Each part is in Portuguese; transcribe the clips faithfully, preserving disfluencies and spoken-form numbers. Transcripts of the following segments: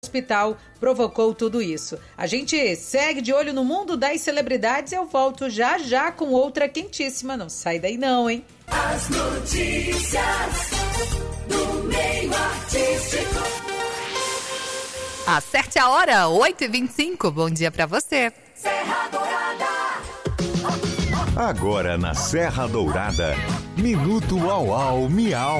hospital provocou tudo isso. A gente segue de olho no mundo das celebridades e eu volto já já com outra quentíssima. Não sai daí não, hein? As notícias do meio artístico. Acerte a hora, oito e vinte e cinco. Bom dia pra você. Serra Dourada. Agora na Serra Dourada, Minuto Au Au Miau.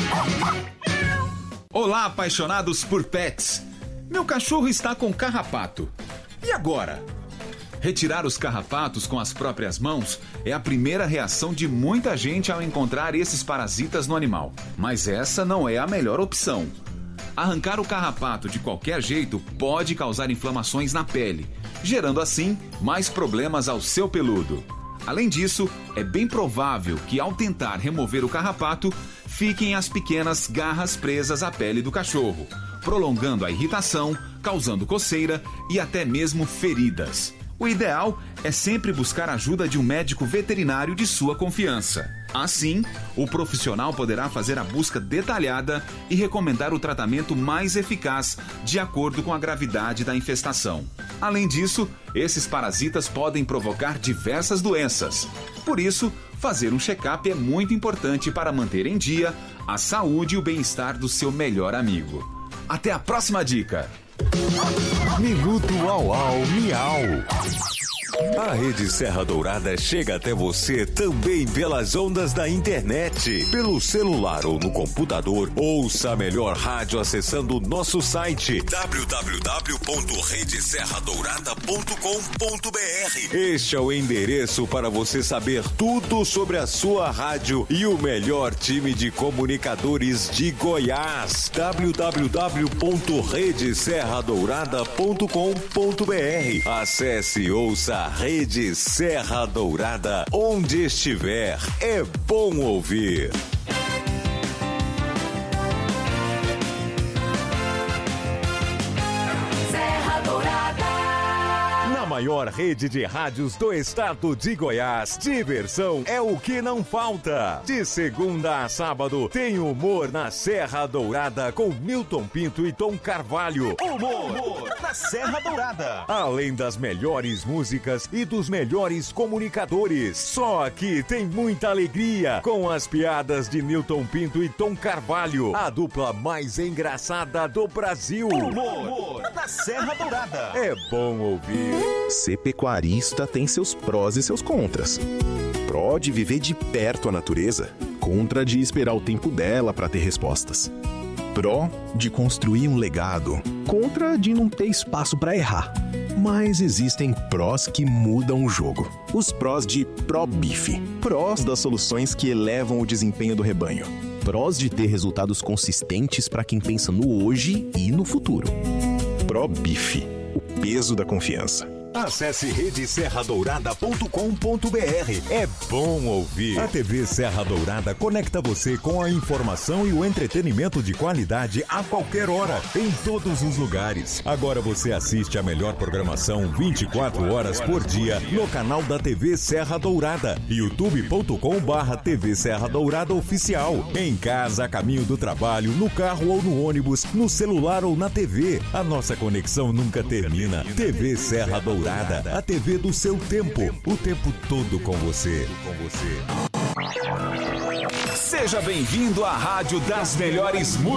Olá, apaixonados por pets. Meu cachorro está com carrapato. E agora? Retirar os carrapatos com as próprias mãos é a primeira reação de muita gente ao encontrar esses parasitas no animal. Mas essa não é a melhor opção. Arrancar o carrapato de qualquer jeito pode causar inflamações na pele, gerando assim mais problemas ao seu peludo. Além disso, é bem provável que ao tentar remover o carrapato, fiquem as pequenas garras presas à pele do cachorro, prolongando a irritação, causando coceira e até mesmo feridas. O ideal é sempre buscar a ajuda de um médico veterinário de sua confiança. Assim, o profissional poderá fazer a busca detalhada e recomendar o tratamento mais eficaz de acordo com a gravidade da infestação. Além disso, esses parasitas podem provocar diversas doenças. Por isso, fazer um check-up é muito importante para manter em dia a saúde e o bem-estar do seu melhor amigo. Até a próxima dica! Minuto Au Au Miau. A Rede Serra Dourada chega até você também pelas ondas da internet. Pelo celular ou no computador, ouça a melhor rádio acessando o nosso site w w w ponto rede serra dourada ponto com ponto b r. Este é o endereço para você saber tudo sobre a sua rádio e o melhor time de comunicadores de Goiás. w w w ponto rede serra dourada ponto com ponto b r. Acesse e ouça a Rede Serra Dourada, onde estiver, é bom ouvir. Serra Dourada. Na maior rede de rádios do estado de Goiás, diversão é o que não falta. De segunda a sábado, tem humor na Serra Dourada com Milton Pinto e Tom Carvalho. Humor, humor na Serra Dourada. Além das melhores músicas e dos melhores comunicadores. Só aqui tem muita alegria com as piadas de Milton Pinto e Tom Carvalho. A dupla mais engraçada do Brasil. Humor, humor na Serra Dourada. É bom ouvir. Ser pecuarista tem seus prós e seus contras. Pró de viver de perto a natureza, contra de esperar o tempo dela para ter respostas. Pró de construir um legado, contra de não ter espaço para errar. Mas existem prós que mudam o jogo. Os prós de ProBife. Prós das soluções que elevam o desempenho do rebanho. Prós de ter resultados consistentes para quem pensa no hoje e no futuro. ProBife. O peso da confiança. Acesse rede serra dourada ponto com ponto b r. É bom ouvir. A T V Serra Dourada conecta você com a informação e o entretenimento de qualidade a qualquer hora, em todos os lugares. Agora você assiste a melhor programação vinte e quatro horas por dia no canal da T V Serra Dourada, youtube ponto com barra T V Serra Dourada Oficial. Em casa, a caminho do trabalho, no carro ou no ônibus, no celular ou na T V. A nossa conexão nunca termina. T V Serra Dourada. A T V do seu tempo, o tempo todo com você. Seja bem-vindo à Rádio das Melhores Músicas.